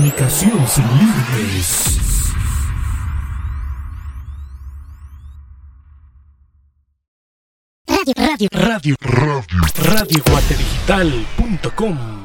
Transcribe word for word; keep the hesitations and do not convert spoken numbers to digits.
Comunicación sin límites. Radio, radio, radio, radio, radio guatedigital punto com